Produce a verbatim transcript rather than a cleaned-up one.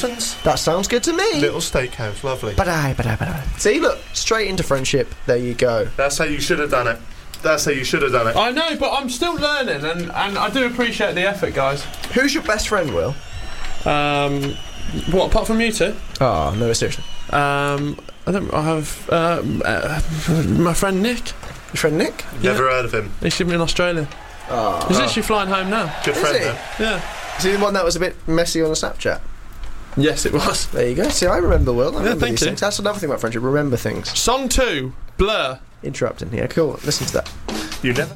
Hamptons. That sounds good to me. Little steakhouse, lovely. Badai, badai, badai. See, look, straight into friendship. There you go. That's how you should have done it. That's how you should have done it. I know, but I'm still learning, and, and I do appreciate the effort, guys. Who's your best friend, Will? Um, what, apart from you two? Oh, no, seriously. Um, I don't. I have uh, uh, my friend Nick. Your friend Nick? Never Yeah. heard of him. He's in Australia. Oh. He's literally flying home now. Good Is friend, he? though. Yeah. Is he the one that was a bit messy on the Snapchat? Yes, it was. There you go. See, I remember, Will. I remember thank these you. things. That's another thing about friendship. Remember things. Song two, Blur. Interrupting. Yeah, cool. Listen to that. You never.